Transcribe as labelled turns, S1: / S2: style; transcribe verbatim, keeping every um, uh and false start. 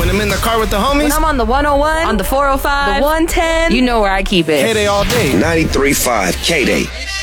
S1: I'm in the car with the homies.
S2: When I'm on the one oh one, on the four oh five, the one ten, you know where I keep it.
S1: K-Day all day.
S3: ninety-three point five K-Day.